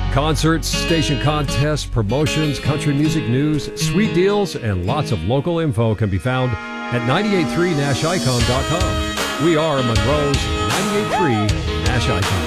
Concerts, station contests, promotions, country music news, sweet deals, and lots of local info can be found at 983nashicon.com. We are Monroe's 983 Nash Icon.